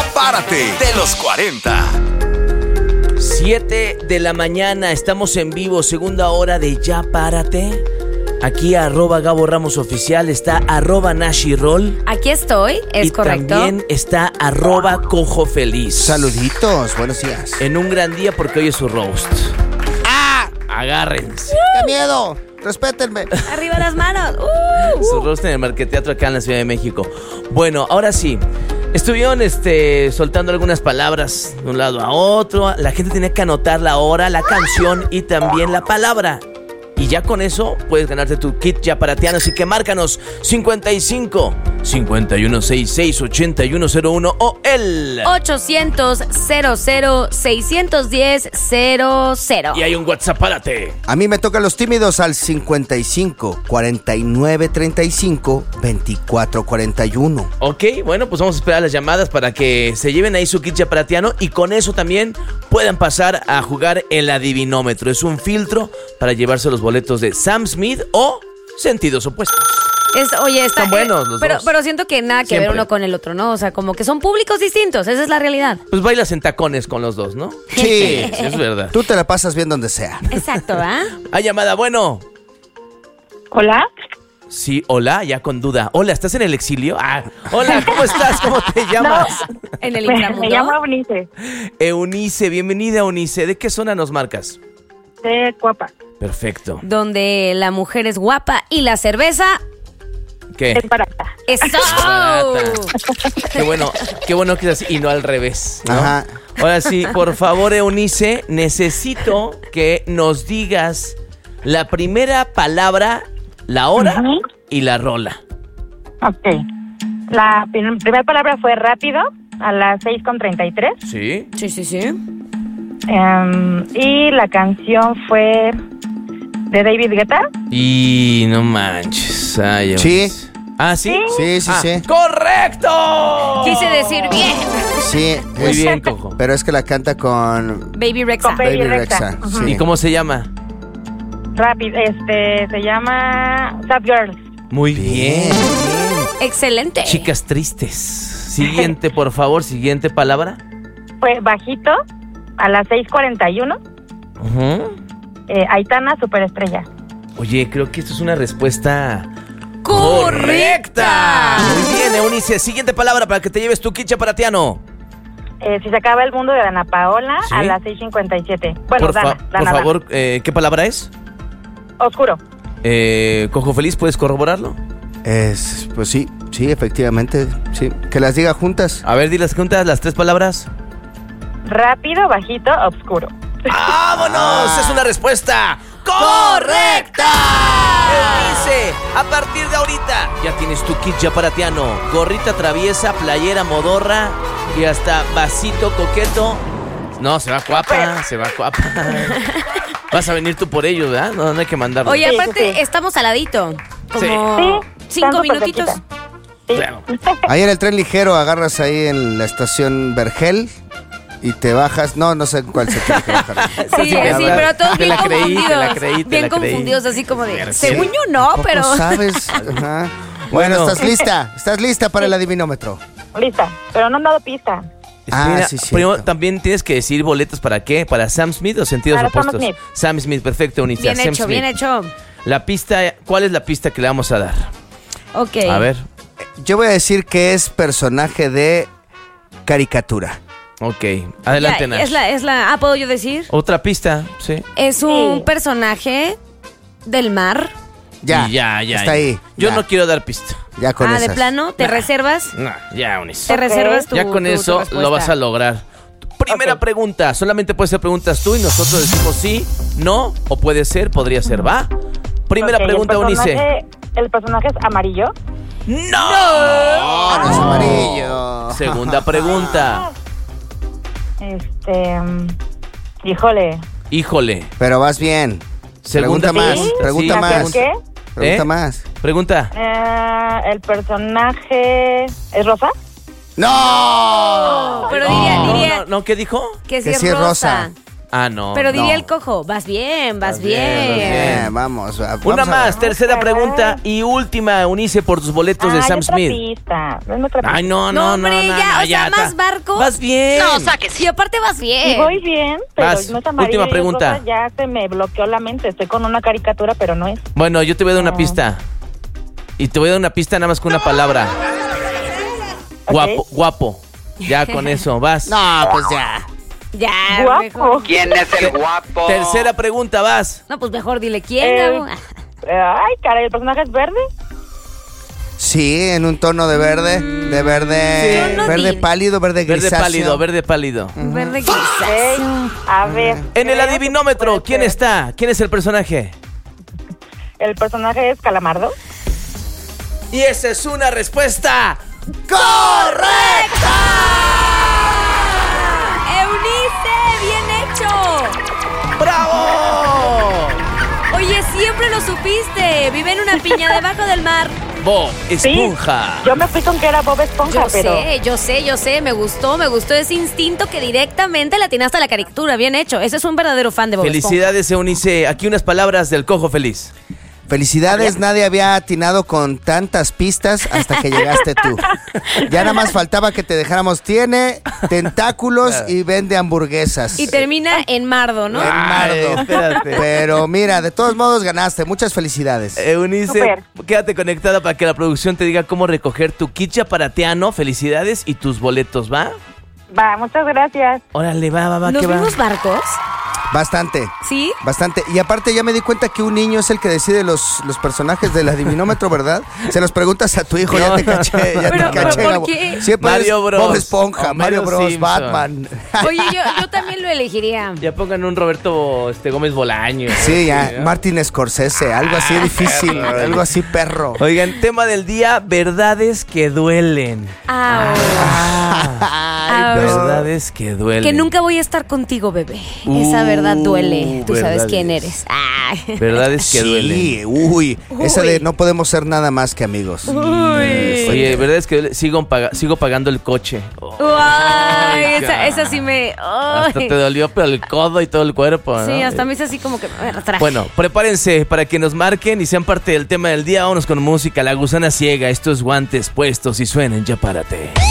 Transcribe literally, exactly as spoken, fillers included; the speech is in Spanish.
Párate de los cuarenta. siete de la mañana, estamos en vivo, segunda hora de Ya Párate. Aquí arroba Gabo Ramos Oficial, está arroba Nashirol. Aquí estoy, es y correcto. También está arroba Cojo Feliz. Saluditos, buenos días. En un gran día porque hoy es su roast. ¡Ah! Agárrense. ¡Qué miedo! Respétenme. Arriba las manos. Uh, Su uh. roast en el Marqueteatro acá en la Ciudad de México. Bueno, ahora sí. Estuvieron este, soltando algunas palabras de un lado a otro. La gente tenía que anotar la hora, la canción y también la palabra. Y ya con eso puedes ganarte tu kit yaparateano. Así que márcanos cincuenta y cinco, cincuenta y uno sesenta y seis, ochenta y uno cero uno o el ochocientos, cero cero, seiscientos diez, cero cero. Y hay un WhatsApp, párate. A mí me tocan los tímidos al cincuenta y cinco, cuarenta y nueve, treinta y cinco, veinticuatro, cuarenta y uno. Ok, bueno, pues vamos a esperar las llamadas para que se lleven ahí su kit yaparateano y con eso también puedan pasar a jugar el adivinómetro. Es un filtro para llevarse los boletos de Sam Smith o Sentidos Opuestos. Es, oye, está, Están buenos los pero, dos. pero siento que nada que Siempre. ver uno con el otro, ¿no? O sea, como que son públicos distintos, esa es la realidad. Pues bailas en tacones con los dos, ¿no? Sí. Sí, es verdad. Tú te la pasas bien donde sea. Exacto, ¿ah? Hay llamada, bueno. Hola. Sí, hola, ya con duda. Hola, ¿estás en el exilio? Ah, hola, ¿cómo estás? ¿Cómo te llamas? En el Me, inframundo. me llamo Eunice, Eunice, bienvenida Eunice. ¿De qué zona nos marcas? de Cuapa. Perfecto. Donde la mujer es guapa y la cerveza ¿Qué? Es barata. ¡eso! Barata. Qué bueno, qué bueno que es así y no al revés, ¿no? Ajá. Ahora sí, por favor, Eunice, necesito que nos digas la primera palabra, la hora Ujú. y la rola. Ok. La prim- primera palabra fue rápido, a las seis con treinta y tres. ¿Sí? Sí, sí, sí. Em, y la canción fue de David Guetta. Y no manches. Ay, Sí. Eunice. ¿Ah, sí? Sí, sí, Ah, sí. ¡correcto! Quise decir bien. Sí. Muy es- bien, Cojo. Pero es que la canta con Baby Rexa. Con Baby Baby Rexa. Rexa. Ujú. Sí. ¿Y cómo se llama? Rápido, este, se llama Sad Girls. Muy Bien. bien. Excelente. Chicas tristes. Siguiente, por favor, siguiente palabra. Fue bajito, a las seis cuarenta y uno. Ujú. Eh, Aitana, Superestrella. Oye, creo que esto es una respuesta ¡Correcta! Muy bien, Eunice. Siguiente palabra para que te lleves tu kit yaparateano. Eh, si se acaba el mundo de Dana Paola, Sí. a las seis cincuenta y siete. Bueno, por fa- Dana, por Dana, Dana. favor, eh, ¿qué palabra es? Oscuro. Eh, Cojo Feliz, ¿puedes corroborarlo? Es, pues sí, sí, efectivamente. Sí. Que las diga juntas. A ver, dilas juntas las tres palabras. Rápido, bajito, oscuro. ¡Vámonos! Ah. Es una respuesta correcta. Eunice, a partir de ahorita ya tienes tu kit yaparateano. Gorrita traviesa, playera modorra y hasta vasito coqueto. No, se va guapa, se va guapa. Vas a venir tú por ellos, ¿verdad? No, no hay que mandarlo. Oye, Sí, aparte, sí, sí. estamos al ladito. Como Sí, cinco están súper minutitos. cerquita. Sí. Claro. Ahí en el tren ligero agarras ahí en la estación Vergel y te bajas. No, no sé en cuál se tiene que bajar. Sí, Sí, sí, ¿verdad? pero todos Te bien la creí, te confundidos. la creí, te bien la creí. confundidos, así como de, Cierto. según yo no, ¿Poco pero... sabes? Ajá. Bueno, Bueno. ¿estás lista? ¿Estás lista para el adivinómetro? Lista, pero no han dado pista. Ah, Espera, sí, primero cierto. también tienes que decir boletos para qué, para Sam Smith o Sentidos Para Sam Opuestos. Smith. Sam Smith, perfecto, Eunice. Bien Sam hecho, Smith. bien hecho. La pista, ¿cuál es la pista que le vamos a dar? Ok. A ver, Yo voy a decir que es personaje de caricatura. ok, adelante, Ya, Nash. es la, es la... Ah, ¿puedo yo decir? Otra pista, sí. Es un Sí. personaje del mar. Ya, Y ya, ya. está ya. ahí. Yo ya, no quiero dar pista. Ya con Ah, esas. de plano, ¿te Nah. reservas? No, ya, Eunice. Te Ok. reservas tu Ya con tu- tu eso respuesta. lo vas a lograr. Primera Ok. pregunta, solamente puede ser preguntas tú y nosotros decimos sí, no, o puede ser, podría ser, ¿va? Primera Ok, pregunta, el Eunice. personaje, el personaje es amarillo. ¡No! No, no es amarillo. Segunda pregunta. Este. mm, Híjole. Híjole. Pero vas bien. Segunda Pregunta más, pregunta, pregunta sí, más. pregunta. ¿Qué? Pregunta ¿Eh? más. Pregunta. Eh, el personaje es rosa. ¡No! Pero No, diría, no, diría no, no, ¿qué dijo? que sí Que es sí es rosa. rosa. Ah, no. Pero diría no. el cojo, vas bien, vas, Vas bien, bien. vas bien. Eh, vamos. vamos Una a ver. más, tercera Ay, pregunta caray. y última, Eunice, por tus boletos de Ay, Sam otra Smith. pista. Dame otra pista. Ay, no, No, no, no, hombre, no, ya, no, o sea, está- más barcos. Vas bien. No, sáquese. Y aparte vas bien. Y voy bien, pero Vas, no es amarillo. última y es pregunta. rosa, ya se me bloqueó la mente. Estoy con una caricatura, pero no es. Bueno, yo te voy a dar una No. pista. Y te voy a dar una pista nada más con una palabra. Ok. Guapo, guapo. Ya con eso, vas. No, pues ya. Ya, Guapo. mejor. ¿Quién es el guapo? Tercera pregunta, vas. No, pues mejor dile quién. Eh, Gabo. Ay, caray, ¿el personaje es verde? Sí, en un tono de verde. De verde. Yo no verde di- pálido, verde Verde grisáceo. pálido, verde pálido. Verde Ok. grisáceo. A ver. En el creo que adivinómetro, puede ¿quién ser. está? ¿Quién es el personaje? El personaje es Calamardo. Y esa es una respuesta. Eunice, bien hecho. ¡Bravo! Oye, siempre lo supiste. Vive en una piña debajo del mar. Bob Sí. Esponja. Yo me fui con que era Bob Esponja, Yo pero... sé, yo sé, yo sé. Me gustó, me gustó ese instinto que directamente le atinaste a la caricatura. Bien hecho. Ese es un verdadero fan de Bob Esponja. Felicidades, Eunice. Aquí unas palabras del cojo feliz. Felicidades, nadie había atinado con tantas pistas hasta que llegaste tú. Ya nada más faltaba que te dejáramos. Tiene tentáculos y vende hamburguesas. Y termina en Mardo, ¿no? En Mardo. Ay, espérate. Pero mira, de todos modos ganaste. Muchas felicidades. Eunice, Súper. quédate conectada para que la producción te diga cómo recoger tu kit chaparatiano. Felicidades y tus boletos, ¿va? Va, muchas gracias. Órale, va, va, va, ¿Nos que va. vimos barcos? Bastante. ¿Sí? Bastante. Y aparte ya me di cuenta que un niño es el que decide los, los personajes del adivinómetro, ¿verdad? Se los preguntas a tu hijo, ya No. te caché, ya Pero, te caché. pero, ¿por Gabo. qué? Siempre Mario es Bros. Bob Esponja, Homero Mario Bros, Simpson. Batman. Oye, yo, yo también lo elegiría. Ya pongan un Roberto este, Gómez Bolaño. Sí, ya, Martin Scorsese, algo así difícil, perro. algo así perro. Oigan, tema del día, verdades que duelen. Ah, Ay, no. Verdades que duelen. que nunca voy a estar contigo, bebé. Esa Uh, verdad duele. Tú sabes verdades. quién eres. Ay. Verdades que duelen. Sí, uy, esa de Uy. no podemos ser nada más que amigos. Uy. Oye, verdades que duelen. Sigo, paga- sigo pagando el coche. Ay, Ay, esa, esa sí me. Hasta Ay. te dolió pero el codo y todo el cuerpo, ¿no? Sí, hasta me hice así como que me retraje. Bueno, prepárense para que nos marquen y sean parte del tema del día. Vámonos con música. La gusana ciega. Estos guantes puestos y suenen, ya párate.